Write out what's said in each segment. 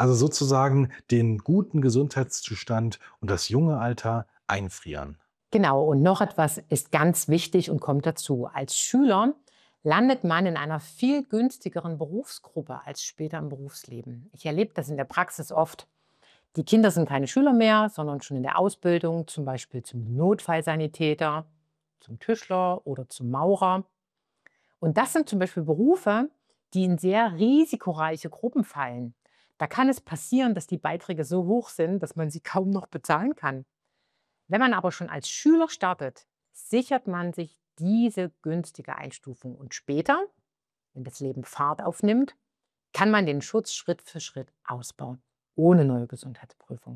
Also sozusagen den guten Gesundheitszustand und das junge Alter einfrieren. Genau, und noch etwas ist ganz wichtig und kommt dazu. Als Schüler landet man in einer viel günstigeren Berufsgruppe als später im Berufsleben. Ich erlebe das in der Praxis oft. Die Kinder sind keine Schüler mehr, sondern schon in der Ausbildung, zum Beispiel zum Notfallsanitäter, zum Tischler oder zum Maurer. Und das sind zum Beispiel Berufe, die in sehr risikoreiche Gruppen fallen. Da kann es passieren, dass die Beiträge so hoch sind, dass man sie kaum noch bezahlen kann. Wenn man aber schon als Schüler startet, sichert man sich diese günstige Einstufung und später, wenn das Leben Fahrt aufnimmt, kann man den Schutz Schritt für Schritt ausbauen, ohne neue Gesundheitsprüfung.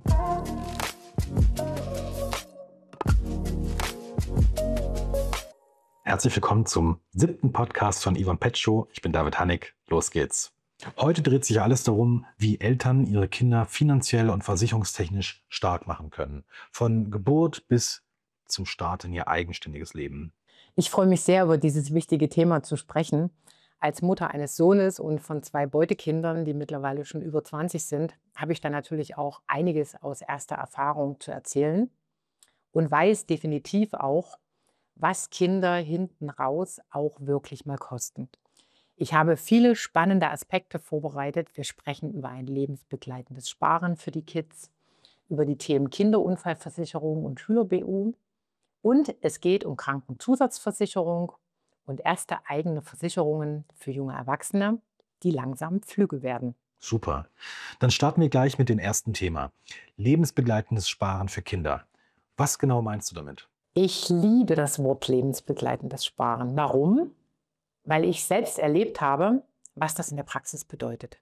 Herzlich willkommen zum 7. Podcast von Ivan Pet Show. Ich bin David Hannig. Los geht's. Heute dreht sich alles darum, wie Eltern ihre Kinder finanziell und versicherungstechnisch stark machen können. Von Geburt bis zum Start in ihr eigenständiges Leben. Ich freue mich sehr, über dieses wichtige Thema zu sprechen. Als Mutter eines Sohnes und von 2 Beutekindern, die mittlerweile schon über 20 sind, habe ich da natürlich auch einiges aus erster Erfahrung zu erzählen und weiß definitiv auch, was Kinder hinten raus auch wirklich mal kosten. Ich habe viele spannende Aspekte vorbereitet. Wir sprechen über ein lebensbegleitendes Sparen für die Kids, über die Themen Kinderunfallversicherung und Schüler-BU. Und es geht um Krankenzusatzversicherung und erste eigene Versicherungen für junge Erwachsene, die langsam flügge werden. Super. Dann starten wir gleich mit dem ersten Thema. Lebensbegleitendes Sparen für Kinder. Was genau meinst du damit? Ich liebe das Wort lebensbegleitendes Sparen. Warum? Weil ich selbst erlebt habe, was das in der Praxis bedeutet.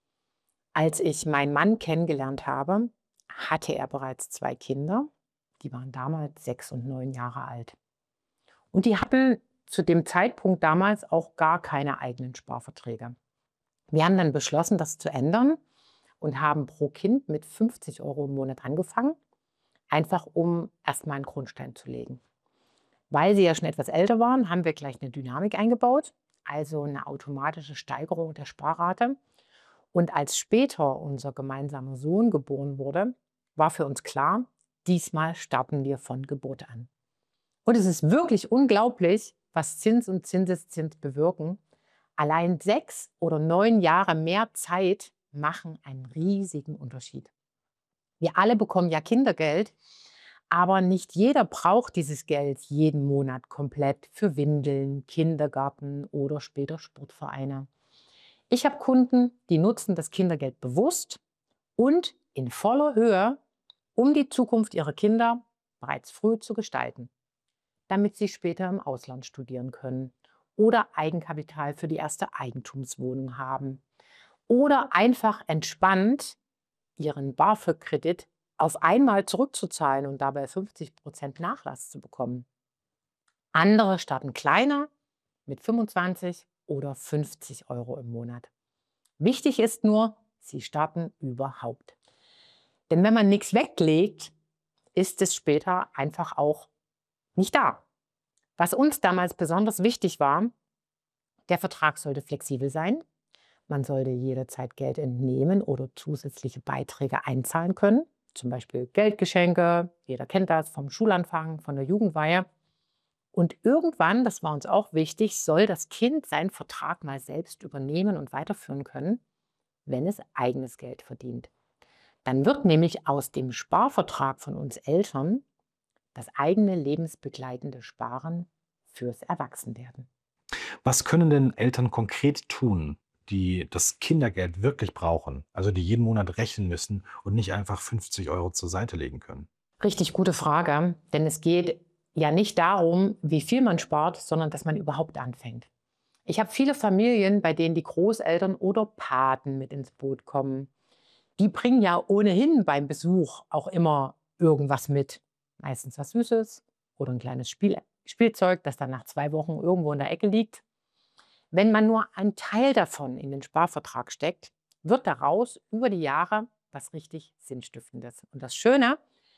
Als ich meinen Mann kennengelernt habe, hatte er bereits 2 Kinder. Die waren damals 6 und 9 Jahre alt. Und die hatten zu dem Zeitpunkt damals auch gar keine eigenen Sparverträge. Wir haben dann beschlossen, das zu ändern und haben pro Kind mit 50 € im Monat angefangen, einfach um erstmal einen Grundstein zu legen. Weil sie ja schon etwas älter waren, haben wir gleich eine Dynamik eingebaut, also eine automatische Steigerung der Sparrate. Und als später unser gemeinsamer Sohn geboren wurde, war für uns klar, diesmal starten wir von Geburt an. Und es ist wirklich unglaublich, was Zins und Zinseszins bewirken. Allein 6 oder 9 Jahre mehr Zeit machen einen riesigen Unterschied. Wir alle bekommen ja Kindergeld, aber nicht jeder braucht dieses Geld jeden Monat komplett für Windeln, Kindergarten oder später Sportvereine. Ich habe Kunden, die nutzen das Kindergeld bewusst und in voller Höhe, um die Zukunft ihrer Kinder bereits früh zu gestalten, damit sie später im Ausland studieren können oder Eigenkapital für die erste Eigentumswohnung haben oder einfach entspannt ihren BAföG-Kredit auf einmal zurückzuzahlen und dabei 50% Nachlass zu bekommen. Andere starten kleiner mit 25 oder 50 € im Monat. Wichtig ist nur, sie starten überhaupt. Denn wenn man nichts weglegt, ist es später einfach auch nicht da. Was uns damals besonders wichtig war, der Vertrag sollte flexibel sein. Man sollte jederzeit Geld entnehmen oder zusätzliche Beiträge einzahlen können. Zum Beispiel Geldgeschenke, jeder kennt das vom Schulanfang, von der Jugendweihe. Und irgendwann, das war uns auch wichtig, soll das Kind seinen Vertrag mal selbst übernehmen und weiterführen können, wenn es eigenes Geld verdient. Dann wird nämlich aus dem Sparvertrag von uns Eltern das eigene lebensbegleitende Sparen fürs Erwachsenwerden. Was können denn Eltern konkret tun, die das Kindergeld wirklich brauchen, also die jeden Monat rechnen müssen und nicht einfach 50 € zur Seite legen können? Richtig gute Frage, denn es geht ja nicht darum, wie viel man spart, sondern dass man überhaupt anfängt. Ich habe viele Familien, bei denen die Großeltern oder Paten mit ins Boot kommen. Die bringen ja ohnehin beim Besuch auch immer irgendwas mit. Meistens was Süßes oder ein kleines Spielzeug, das dann nach 2 Wochen irgendwo in der Ecke liegt. Wenn man nur einen Teil davon in den Sparvertrag steckt, wird daraus über die Jahre was richtig Sinnstiftendes. Und das Schöne,